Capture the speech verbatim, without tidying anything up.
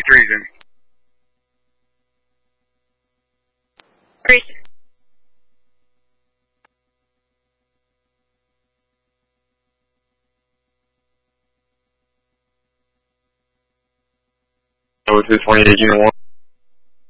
three's in. Three. Oh, two twenty-eight, unit one.